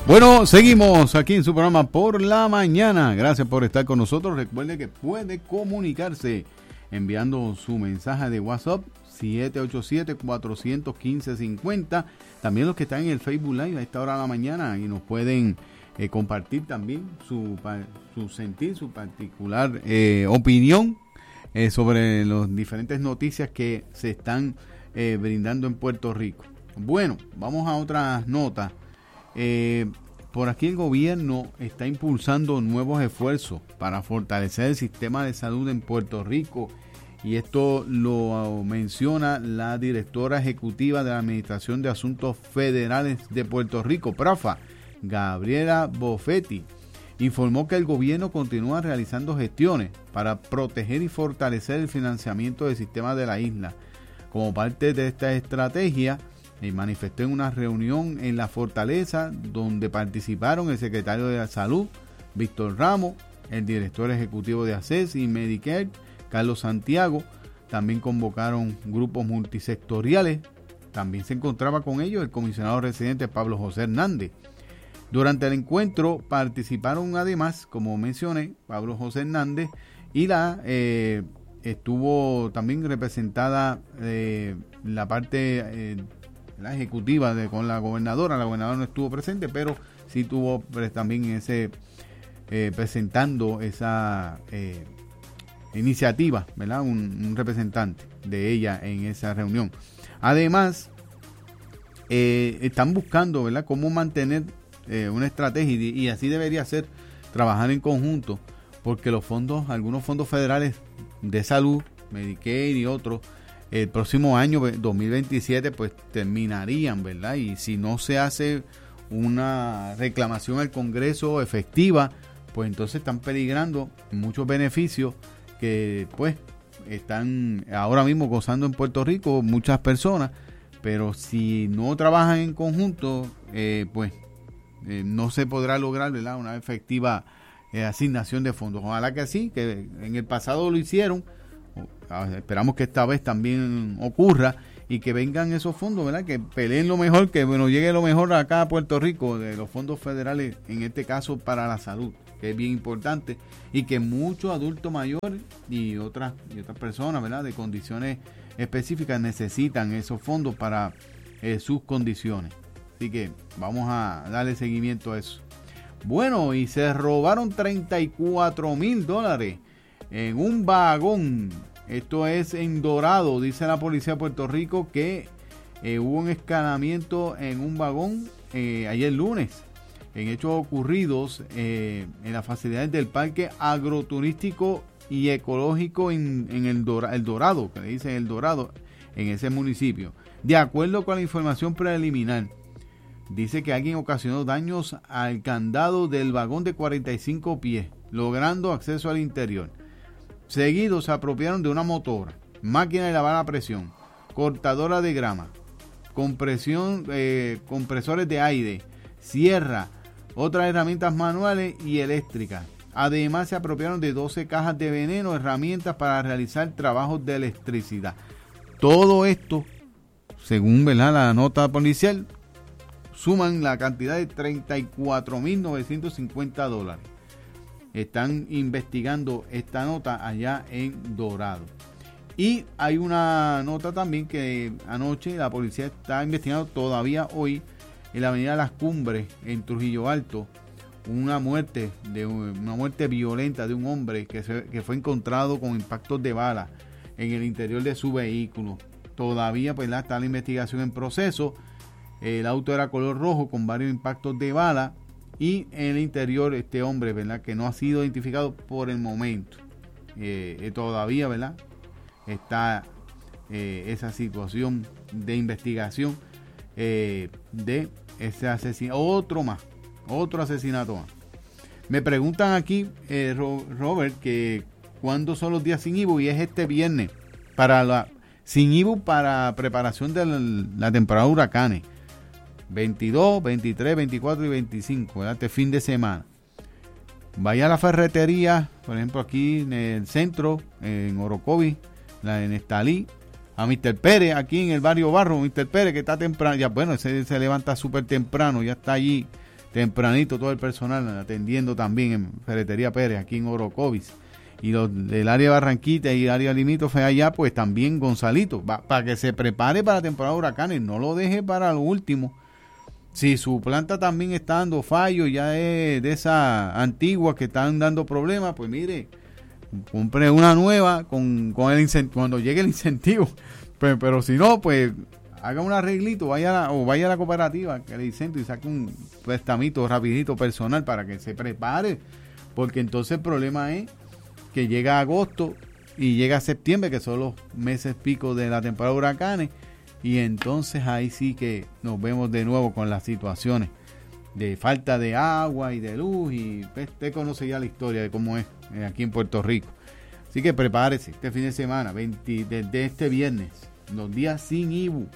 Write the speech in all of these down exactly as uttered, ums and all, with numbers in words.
Bueno, seguimos aquí en su programa Por la Mañana. Gracias por estar con nosotros. Recuerde que puede comunicarse enviando su mensaje de WhatsApp siete ocho siete, cuatro uno cinco, cinco cero. También los que están en el Facebook Live a esta hora de la mañana y nos pueden eh, compartir también su, su sentir, su particular eh, opinión eh, sobre las diferentes noticias que se están eh, brindando en Puerto Rico. Bueno, vamos a otras notas. Eh, por aquí el gobierno está impulsando nuevos esfuerzos para fortalecer el sistema de salud en Puerto Rico, y esto lo menciona la directora ejecutiva de la Administración de Asuntos Federales de Puerto Rico, PRAFA, Gabriela Bofetti. Informó que el gobierno continúa realizando gestiones para proteger y fortalecer el financiamiento del sistema de la isla. Como parte de esta estrategia, y manifestó en una reunión en la Fortaleza donde participaron el secretario de la Salud, Víctor Ramos, el director ejecutivo de ACES y Medicare, Carlos Santiago. También convocaron grupos multisectoriales. También se encontraba con ellos el comisionado residente Pablo José Hernández. Durante el encuentro participaron además, como mencioné, Pablo José Hernández y la eh, estuvo también representada eh, la parte eh, la ejecutiva de, con la gobernadora. La gobernadora no estuvo presente, pero sí tuvo pues, también ese eh, presentando esa eh, iniciativa, ¿verdad? Un, un representante de ella en esa reunión. Además, eh, están buscando, ¿verdad?, cómo mantener eh, una estrategia, y, y así debería ser, trabajar en conjunto, porque los fondos, algunos fondos federales de salud, Medicaid y otros, el próximo año, dos mil veintisiete, pues terminarían, ¿verdad? Y si no se hace una reclamación al Congreso efectiva, pues entonces están peligrando muchos beneficios que pues están ahora mismo gozando en Puerto Rico muchas personas, pero si no trabajan en conjunto, eh, pues eh, no se podrá lograr, ¿verdad?, una efectiva eh, asignación de fondos. Ojalá que sí, que en el pasado lo hicieron. Esperamos que esta vez también ocurra y que vengan esos fondos, ¿verdad?, que peleen lo mejor, que nos llegue lo mejor acá a Puerto Rico de los fondos federales, en este caso para la salud, que es bien importante, y que muchos adultos mayores y otras y otras personas, ¿verdad?, de condiciones específicas necesitan esos fondos para eh, sus condiciones. Así que vamos a darle seguimiento a eso. Bueno, y se robaron treinta y cuatro mil dólares en un vagón. Esto es en Dorado. Dice la policía de Puerto Rico que eh, hubo un escalamiento en un vagón eh, ayer lunes, en hechos ocurridos eh, en las facilidades del Parque Agroturístico y Ecológico en, en el, Dora, el Dorado, que le dicen el Dorado, en ese municipio. De acuerdo con la información preliminar, dice que alguien ocasionó daños al candado del vagón de cuarenta y cinco pies, logrando acceso al interior. Seguido se apropiaron de una motora, máquina de lavar a presión, cortadora de grama, compresión, eh, compresores de aire, sierra, otras herramientas manuales y eléctricas. Además se apropiaron de doce cajas de veneno, herramientas para realizar trabajos de electricidad. Todo esto, según, ¿verdad?, la nota policial, suman la cantidad de treinta y cuatro mil novecientos cincuenta dólares. Están investigando esta nota allá en Dorado. Y hay una nota también que anoche la policía está investigando todavía hoy en la avenida Las Cumbres, en Trujillo Alto, una muerte de una muerte violenta de un hombre que, se, que fue encontrado con impactos de bala en el interior de su vehículo. Todavía pues está la investigación en proceso. El auto era color rojo con varios impactos de bala, y en el interior este hombre, ¿verdad?, que no ha sido identificado por el momento. Eh, eh, todavía, ¿verdad?, está eh, esa situación de investigación eh, de ese asesinato. Otro más, otro asesinato más. Me preguntan aquí, eh, Robert, que cuándo son los días sin I B U, y es este viernes, para la sin I B U para preparación de la, la temporada de huracanes. veintidós, veintitrés, veinticuatro y veinticinco, ¿verdad?, este fin de semana. Vaya a la ferretería, por ejemplo aquí en el centro, en Orocovi, en Estalí, a mister Pérez, aquí en el barrio Barro, mister Pérez, que está temprano, ya bueno, se, se levanta súper temprano, ya está allí tempranito todo el personal atendiendo también en Ferretería Pérez, aquí en Orocovis. Y los del área de Barranquita y área limítrofe allá, pues también Gonzalito, para que se prepare para la temporada de huracanes, no lo deje para lo último. Si su planta también está dando fallos, ya es de esas antiguas que están dando problemas, pues mire, compre una nueva con, con el incentivo, cuando llegue el incentivo. Pero, pero si no, pues haga un arreglito, vaya a la, o vaya a la cooperativa que le incentivo y saque un prestamito rapidito personal para que se prepare, porque entonces el problema es que llega agosto y llega septiembre, que son los meses picos de la temporada de huracanes, y entonces ahí sí que nos vemos de nuevo con las situaciones de falta de agua y de luz, y usted conoce ya la historia de cómo es aquí en Puerto Rico. Así que prepárese este fin de semana, veinte, desde este viernes, los días sin I B U,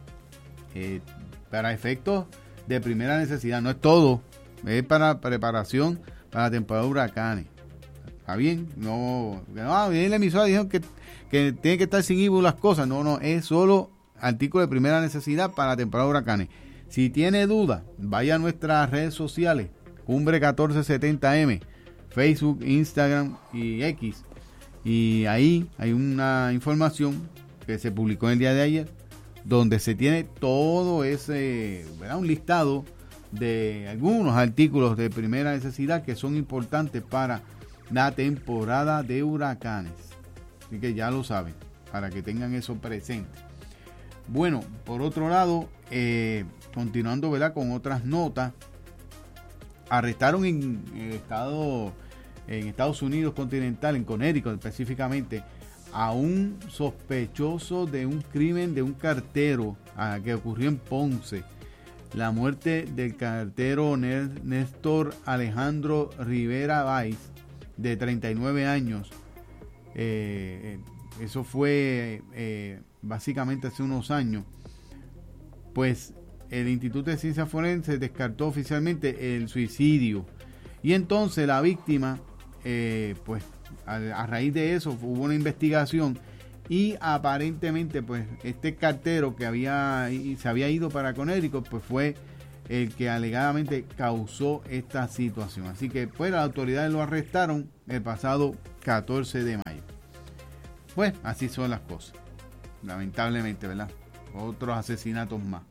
eh, para efectos de primera necesidad, no es todo, es para preparación para la temporada de huracanes. ¿Está bien? No, no, en la emisora dijeron que, que tiene que estar sin I B U las cosas. No, no, es solo artículo de primera necesidad para la temporada de huracanes. Si tiene duda, vaya a nuestras redes sociales, Cumbre catorce setenta eme, Facebook, Instagram y X. Y ahí hay una información que se publicó en el día de ayer, donde se tiene todo ese, ¿verdad?, un listado de algunos artículos de primera necesidad que son importantes para la temporada de huracanes. Así que ya lo saben, para que tengan eso presente. Bueno, por otro lado, eh, continuando, ¿verdad?, con otras notas, arrestaron en el estado, en Estados Unidos continental, en Connecticut específicamente, a un sospechoso de un crimen de un cartero a, que ocurrió en Ponce. La muerte del cartero Néstor Alejandro Rivera Valls, de treinta y nueve años. Eh, eso fue eh, básicamente hace unos años. Pues el Instituto de Ciencias Forenses descartó oficialmente el suicidio. Y entonces la víctima, eh, pues a, a raíz de eso hubo una investigación y aparentemente pues este cartero que había y se había ido para Connecticut, pues fue el que alegadamente causó esta situación. Así que pues las autoridades lo arrestaron el pasado catorce de mayo. Pues así son las cosas, lamentablemente, ¿verdad? Otros asesinatos más.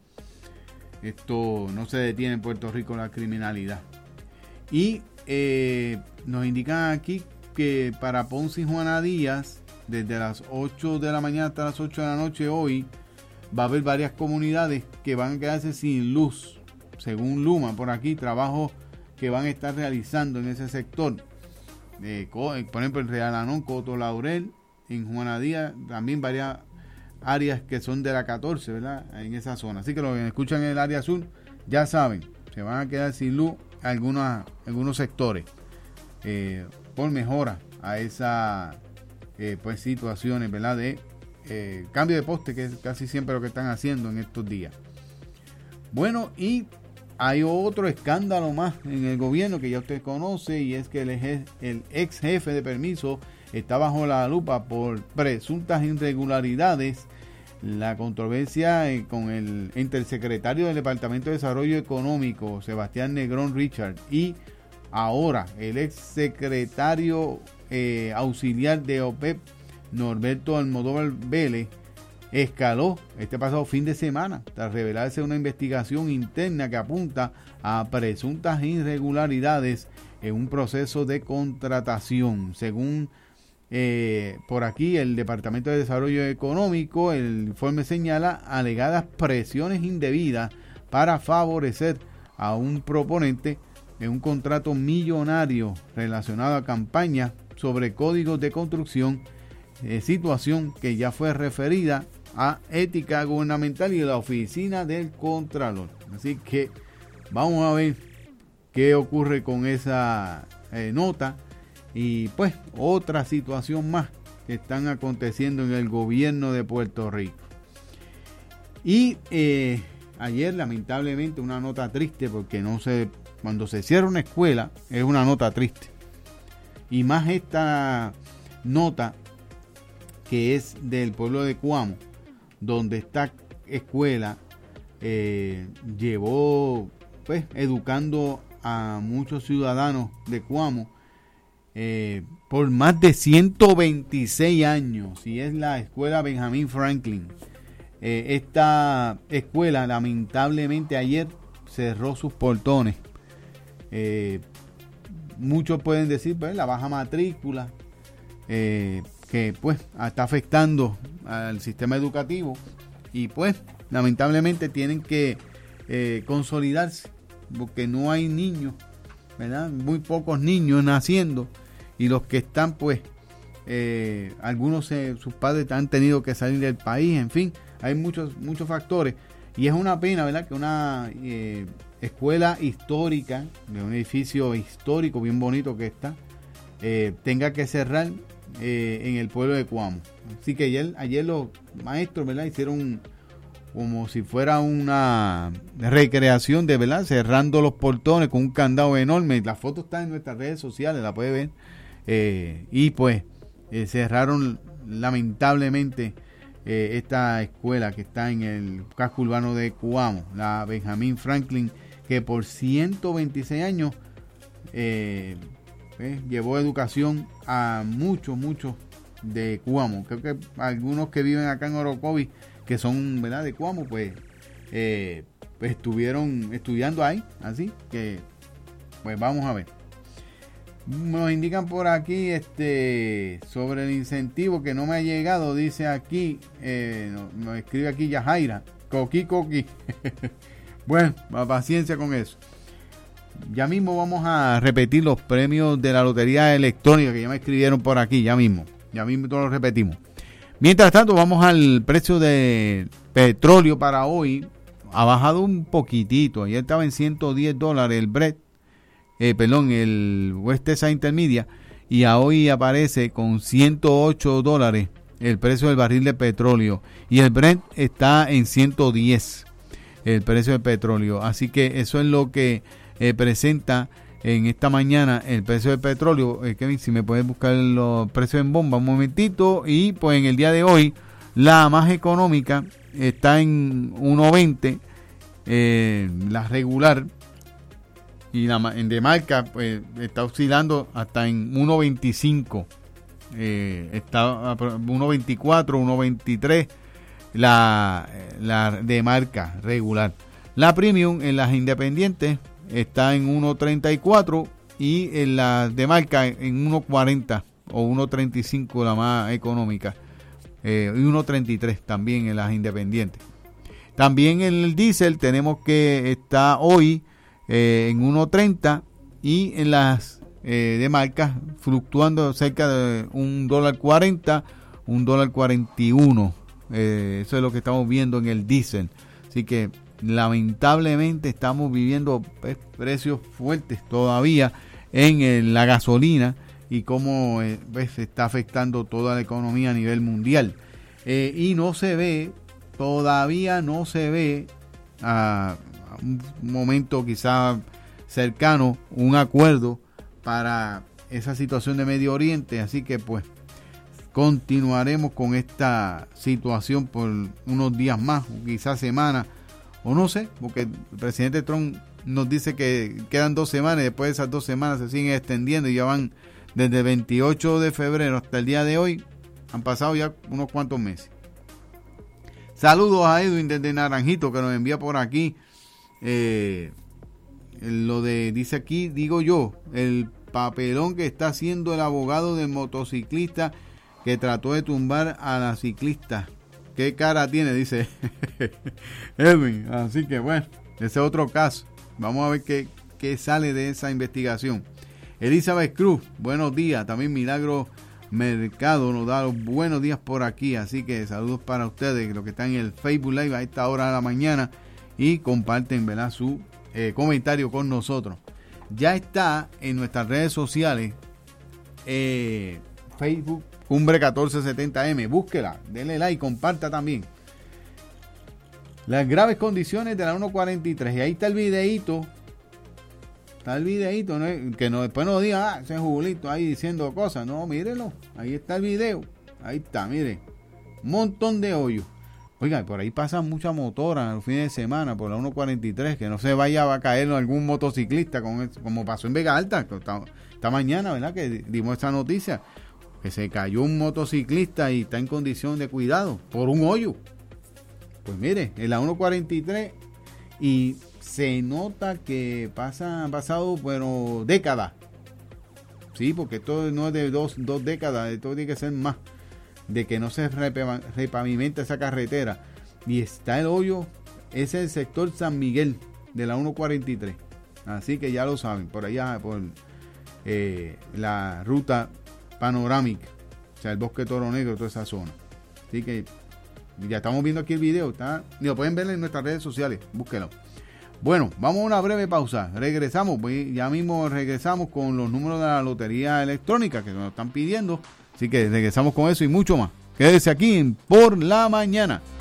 Esto no se detiene en Puerto Rico, la criminalidad. Y eh, nos indican aquí que para Ponce y Juana Díaz, desde las ocho de la mañana hasta las ocho de la noche hoy, va a haber varias comunidades que van a quedarse sin luz. Según Luma, por aquí, trabajos que van a estar realizando en ese sector. Eh, por ejemplo, en Real Anón, Coto Laurel, en Juana Díaz, también varias áreas que son de la catorce, ¿verdad?, en esa zona. Así que los que escuchan en el área sur, ya saben, se van a quedar sin luz algunos, algunos sectores eh, por mejora a esas eh, pues, situaciones, ¿verdad?, de eh, cambio de poste, que es casi siempre lo que están haciendo en estos días. Bueno, y hay otro escándalo más en el gobierno que ya usted conoce, y es que el, el ex jefe de permiso está bajo la lupa por presuntas irregularidades. La controversia con el entre el secretario del Departamento de Desarrollo Económico, Sebastián Negrón Richard, y ahora el ex secretario eh, auxiliar de O P E P, Norberto Almodóvar Vélez, escaló este pasado fin de semana tras revelarse una investigación interna que apunta a presuntas irregularidades en un proceso de contratación. Según eh, por aquí el Departamento de Desarrollo Económico, el informe señala alegadas presiones indebidas para favorecer a un proponente de un contrato millonario relacionado a campañas sobre códigos de construcción, eh, situación que ya fue referida a Ética Gubernamental y la Oficina del Contralor. Así que vamos a ver qué ocurre con esa eh, nota y pues otra situación más que están aconteciendo en el gobierno de Puerto Rico. Y eh, ayer lamentablemente una nota triste, porque no se, cuando se cierra una escuela es una nota triste, y más esta nota que es del pueblo de Cuamo, donde esta escuela eh, llevó pues, educando a muchos ciudadanos de Cuamo eh, por más de ciento veintiséis años, y es la escuela Benjamin Franklin. Eh, esta escuela lamentablemente ayer cerró sus portones. Eh, muchos pueden decir, pues, la baja matrícula, eh, que pues está afectando al sistema educativo, y pues lamentablemente tienen que eh, consolidarse porque no hay niños, ¿verdad? Muy pocos niños naciendo, y los que están, pues eh, algunos eh, sus padres han tenido que salir del país. En fin, hay muchos muchos factores, y es una pena, ¿verdad?, que una eh, escuela histórica, de un edificio histórico bien bonito que está, eh, tenga que cerrar eh, en el pueblo de Cuamo. Así que ayer, ayer los maestros, ¿verdad?, hicieron como si fuera una recreación de, ¿verdad?, cerrando los portones con un candado enorme. La foto está en nuestras redes sociales, la puede ver. Eh, y pues eh, cerraron lamentablemente eh, esta escuela que está en el casco urbano de Cuamo, la Benjamin Franklin, que por ciento veintiséis años eh, eh, llevó educación a muchos, muchos de Cuamo. Creo que algunos que viven acá en Orocovis, que son, ¿verdad?, de Cuamo, pues, eh, pues estuvieron estudiando ahí. Así que, pues vamos a ver. Nos indican por aquí este sobre el incentivo que no me ha llegado, dice aquí, eh, nos no escribe aquí Yajaira, coqui coqui. Bueno, paciencia con eso. Ya mismo vamos a repetir los premios de la lotería electrónica que ya me escribieron por aquí, ya mismo, ya mismo todos los repetimos. Mientras tanto, vamos al precio de petróleo para hoy. Ha bajado un poquitito, ayer estaba en ciento diez dólares el Brent. Eh, perdón, el West Texas Intermedia, y a hoy aparece con ciento ocho dólares el precio del barril de petróleo, y el Brent está en ciento diez el precio del petróleo. Así que eso es lo que eh, presenta en esta mañana el precio del petróleo. eh, Kevin, si me puedes buscar los precios en bomba un momentito. Y pues en el día de hoy la más económica está en uno veinte, eh, la regular, y la en de marca pues está oscilando hasta en uno veinticinco, eh, está uno veinticuatro, uno veintitrés la, la de marca regular. La premium en las independientes está en uno treinta y cuatro, y en las de marca en uno cuarenta o uno treinta y cinco la más económica, eh, y uno treinta y tres también en las independientes. También en el diésel tenemos que está hoy Eh, en uno treinta, y en las eh, de marcas fluctuando cerca de un dólar cuarenta, un dólar cuarenta y uno. Eh, eso es lo que estamos viendo en el diésel. Así que lamentablemente estamos viviendo pues, precios fuertes todavía en el, la gasolina, y cómo eh, pues, está afectando toda la economía a nivel mundial. Eh, y no se ve, todavía no se ve a un momento quizá cercano un acuerdo para esa situación de Medio Oriente. Así que pues continuaremos con esta situación por unos días más, o quizás semanas, o no sé, porque el presidente Trump nos dice que quedan dos semanas, y después de esas dos semanas se siguen extendiendo, y ya van desde el veintiocho de febrero hasta el día de hoy, han pasado ya unos cuantos meses. Saludos a Edwin desde Naranjito, que nos envía por aquí Eh, lo de, dice aquí, digo yo, el papelón que está haciendo el abogado del motociclista que trató de tumbar a la ciclista. Qué cara tiene, dice Edwin. Así que bueno, ese es otro caso. Vamos a ver qué, qué sale de esa investigación. Elizabeth Cruz, buenos días. También Milagro Mercado nos da los buenos días por aquí. Así que saludos para ustedes, los que están en el Facebook Live a esta hora de la mañana, y comparten, ¿verdad?, su eh, comentario con nosotros. Ya está en nuestras redes sociales, eh, Facebook Cumbre catorce setenta eme, búsquela, denle like, comparta también. Las graves condiciones de la ciento cuarenta y tres, y ahí está el videíto, está el videíto, ¿no? Que no, después no diga, ah, ese Julito ahí diciendo cosas, no, mírenlo, ahí está el video, ahí está, mire, un montón de hoyos. Oiga, por ahí pasan muchas motoras los fines de semana por la uno cuarenta y tres, que no se vaya a caer algún motociclista, con el, como pasó en Vega Alta, esta, esta mañana, ¿verdad? Que dimos esta noticia, que se cayó un motociclista y está en condición de cuidado por un hoyo. Pues mire, en la uno cuarenta y tres, y se nota que pasa, han pasado, bueno, décadas. Sí, porque esto no es de dos, dos décadas, esto tiene que ser más, de que no se repavimenta esa carretera. Y está el hoyo, ese es el sector San Miguel de la uno cuarenta y tres. Así que ya lo saben, por allá, por eh, la ruta panorámica, o sea, el Bosque Toro Negro, toda esa zona. Así que ya estamos viendo aquí el video, está, lo pueden ver en nuestras redes sociales, búsquenlo. Bueno, vamos a una breve pausa, regresamos, pues ya mismo regresamos con los números de la lotería electrónica que nos están pidiendo. Así que regresamos con eso y mucho más. Quédese aquí en Por la Mañana.